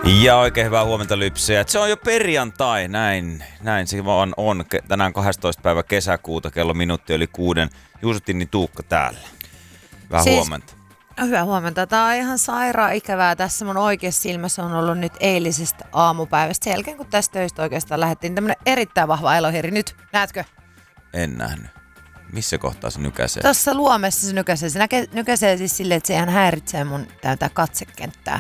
Ja oikein hyvää huomenta Lypsyjä. Se on jo perjantai, näin se vaan on. Tänään 12. päivä kesäkuuta, kello minuutti yli 6. Juuso-Tinni Tuukka täällä. Hyvää huomenta. Hyvää huomenta. Tää on ihan sairaan ikävää. Tässä mun oikeassa silmässä on ollut nyt eilisestä aamupäivästä. Sen jälkeen kun tästä töistä oikeastaan lähdettiin tämmönen erittäin vahva elohiiri. Nyt, näetkö? En nähnyt. Missä kohtaa se nykäisee? Tuossa luomessa se nykäisee. Se nykäisee siis silleen, että se ihan häiritsee mun tätä katsekenttää.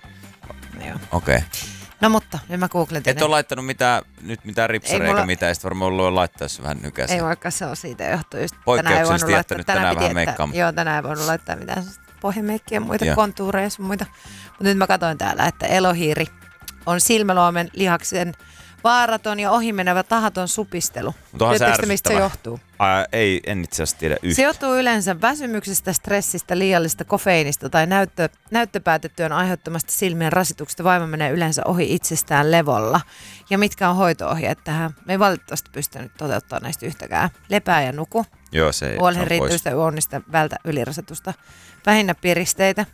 Joo. Okei. Okay. No mutta, nyt mä googletin. Et ole laittanut mitään ripsaria eikä mitään, ja sit varmaan ollut laittaa, jos vähän nykäisee. Ei vaikka se on siitä johtuu just. Poikkeuksellisesti jättänyt tänään vähän meikkaamaan. Joo, tänään ei voinut laittaa mitään pohjameikkiä ja muita kontuureja ja muita. Mutta nyt mä katsoin täällä, että elohiiri on silmäluomen lihaksen vaaraton ja ohimenevä tahaton supistelu. Tiedättekö mistä se johtuu? En itse asiassa tiedä yhtään. Se johtuu yleensä väsymyksestä, stressistä, liiallisesta kofeiinista tai näyttöpäätetyön aiheuttamasta silmien rasituksesta. Vaiva menee yleensä ohi itsestään levolla. Ja mitkä on hoito-ohjeet tähän? Me ei valitettavasti pystynyt toteuttamaan näistä yhtäkään. Lepää ja nuku. Joo, se ei. Huolehdi riittävistä uonnista, vältä ylirasitusta. Vähinnä piristeitä.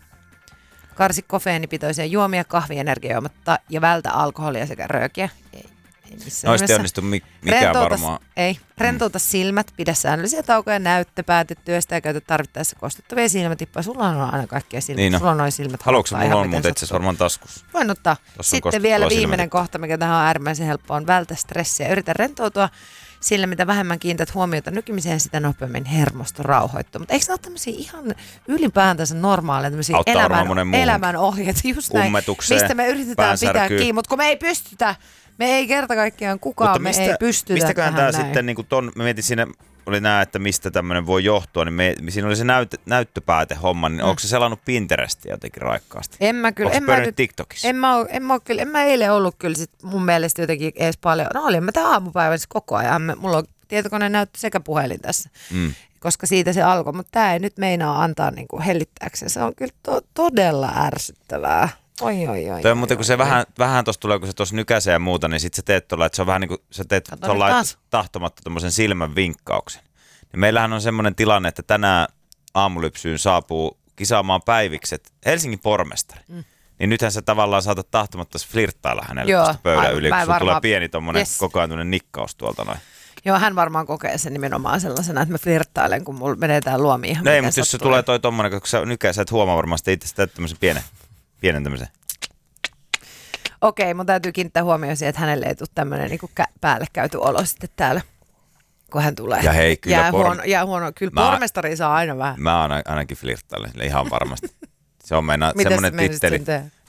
Karsi kofeiinipitoisia juomia, kahvienergiajuomat ja vältä alkoholia sekä röökiä. Noista ei onnistu mikään varmaan. Rentouta silmät, pidä säännöllisiä taukoja näyttöpäätetyöstä ja käytä tarvittaessa kostuttavia silmätippoja. Sulla on aina kaikkia silmät. Niin sulla on noin silmät. Haluatko mulla on muuten itse asiassa varmaan taskussa? Voin ottaa. Sitten vielä viimeinen kohta, mikä tähän on äärimmäisen helppoa, on vältä stressiä. Yritä rentoutua sillä, mitä vähemmän kiinnität huomiota nykymiseen, sitä nopeammin hermosto rauhoittuu. Mutta eikö ne ole tämmöisiä ihan ylipäätänsä normaaleja elämän ohjeet, just näin, mistä me yritetään pitää kiinni, mutta kun me ei pystytä. Me ei kerta kaikkiaan kukaan, me ei pystytä mistäköhän tähän tämä näin. sitten, niin kuin mä mietin siinä, oli nää, että mistä tämmöinen voi johtua, niin siinä oli se näyttöpäätehomma, niin onko se selannut Pinterestia jotenkin raikkaasti? En mä kyllä. Onko pyörinyt TikTokissa? En mä eilen ollut kyllä sit mun mielestä jotenkin edes paljon. No olin mä tämän aamupäivässä koko ajan. Mulla on tietokoneen näyttö sekä puhelin tässä, koska siitä se alkoi. Mutta tämä ei nyt meinaa antaa niinku hellittääkseen. Se on kyllä todella ärsyttävää. Oi. Toi on muuten, kun se vähän tuossa tulee, kun se tuossa nykäisee ja muuta, niin sit sä teet tuolla, että se on vähän niin kuin, sä teet tahtomatta tommosen silmän vinkkauksen. Niin meillähän on semmoinen tilanne, että tänään aamulypsyyn saapuu kisaamaan päivikset Helsingin pormestari. Niin nythän sä tavallaan saatat tahtomatta flirttailla hänelle tuosta pöydän yli, kun sulla tulee pieni tommonen kokoontunen nikkaus tuolta noin. Joo, hän varmaan kokee sen nimenomaan sellaisena, että mä flirttailen, kun mulla menee tää luomi ihan. No ei, mutta jos se tulee toi tommonen, kun sä nykäisät, sä et huomaa varmasti itse sitä tämmöisen pienen tämmöisen. Okei, mun täytyy kiinnittää huomioon siihen, että hänelle ei tule tämmöinen niin päälle käyty olo sitten täällä, kun hän tulee. Ja hei, kyllä huono. Kyllä pormestari saa aina vähän. Mä ainakin flirttailen ihan varmasti. Se on semmoinen titteli.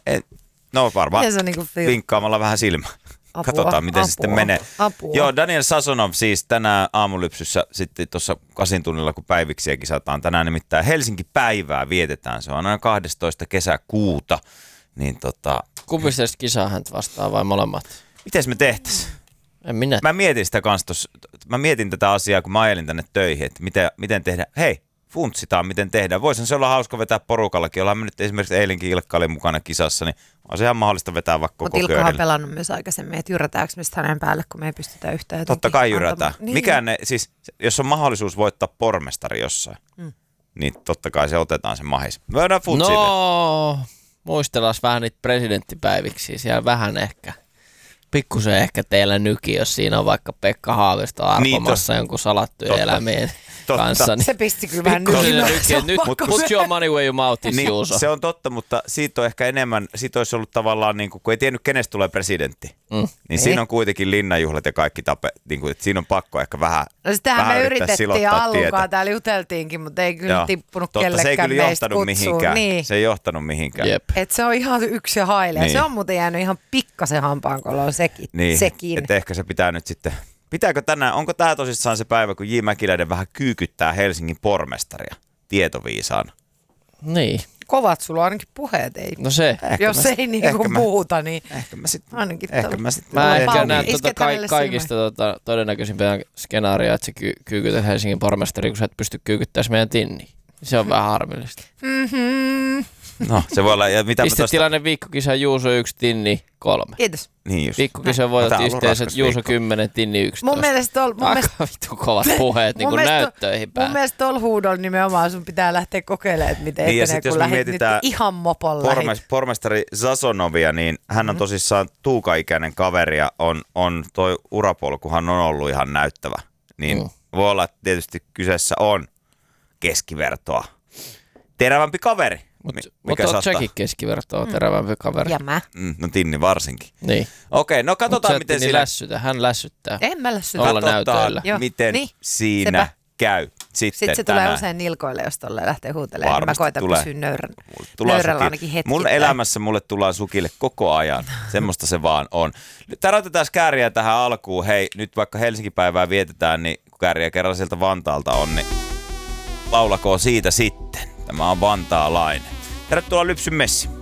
No varmaan vinkkaamalla vähän silmää. Katsotaan, miten se sitten menee. Joo, Daniel Sasonov siis tänään aamulypsyssä sitten tuossa 8 tunnilla, kun päiviksiä kisataan. Tänään nimittäin Helsinki-päivää vietetään. Se on aina 12. kesäkuuta. Niin kumpi se kisaa häntä vastaan vai molemmat? Mites me tehtäisiin? En minä. Mä mietin sitä kanssa mä mietin tätä asiaa, kun mä ajelin tänne töihin, että miten tehdään. Hei, funtsitaan, miten tehdään. Voisihan se olla hauska vetää porukallakin. Ollaan me nyt esimerkiksi eilenkin Ilkka oli mukana kisassa, niin on se ihan mahdollista vetää vaikka koko köydellä. Mutta Ilkka on pelannut myös aikaisemmin, että jyrätäänkö me hänen päälle, kun me ei pystytä yhtään. Totta kai jyrätään. Niin. Siis, jos on mahdollisuus voittaa pormestari jossain, niin totta kai se otetaan se mahis. Me voidaan funtsiin. No, muistellaan vähän niitä presidenttipäiviksi. Siellä vähän ehkä. Pikkusen ehkä teillä nyki, jos siinä on vaikka Pekka Haavisto arpomassa jonkun salattujen elämien kanssa. Niin se pisti kyllä vähän nyki. Put your money where your mouth is, Juuso. Se on totta, mutta siitä on ehkä enemmän, siitä olisi ollut tavallaan, niin kun ei tiennyt kenestä tulee presidentti, niin siinä on kuitenkin linnanjuhlat ja kaikki niin kuin, että siinä on pakko ehkä vähän no sitähän me yritettiin alunkaan, täällä juteltiinkin, mutta ei kyllä tippunut kellekään meistä kutsuun. Niin. Se ei johtanut mihinkään. Jep. Et se on ihan yksi ja hailee. Niin. Se on muuten jäänyt ihan pikkasen hampaankoloon sekin. Niin, että ehkä se pitää nyt sitten. Pitääkö tänään, onko tämä tosissaan se päivä, kun J. Mäkiläinen vähän kyykyttää Helsingin pormestaria tietoviisaana? Niin. Kovat sulla on ainakin puheet, ei. No se. Jos ei niinku muuta, niin ehkä mä sitten. Mä ehkä näen kaikista todennäköisimpää skenaarioa, että sä kyykytät Helsingin pormestari, kun sä et pysty kyykyttämään meidän Tinniin. Se on vähän harmillista. No, se voi olla. Ja mitä Pistetilanne viikkokisa Juuso 1, Tinni 3. Kiitos. Niin just. Viikkokisa voitat yhteensä Juuso 10, Tinni 11. Mun mielestä Aika vittu kovat puheet niin kuin näyttöihin päin. Mun mielestä tuolla huudolla nimenomaan sun pitää lähteä kokeilemaan, että miten niin, etenee, kun lähdit nyt ihan mopolla. Pormestari Zasonovia, niin hän on tosissaan Tuuka-ikäinen kaveri ja on toi urapolkuhan on ollut ihan näyttävä. Niin voi olla, että tietysti kyseessä on keskivertoa terävämpi kaveri. Mutta oot säkin keskivertoa terävämpi kaveri. Ja mä. No Tinni varsinkin. Niin. Okei, no katsotaan miten siinä... Hän lässyttää. En mä lässytä. Olla näytöillä. Miten siinä käy. Sitten se tulee usein nilkoille, jos tolleen lähtee huutelemaan. Mä koitan pysyä nöyrällä ainakin hetki. Mun elämässä mulle tullaan sukille koko ajan. Semmoista se vaan on. Täräytetään Kääriä tähän alkuun. Hei, nyt vaikka Helsinki-päivää vietetään, niin kun Kääriä kerran sieltä Vantaalta on, niin laulakoon siitä sitten. Tämä on vantaalainen. Tervetuloa Lypsyn Messi.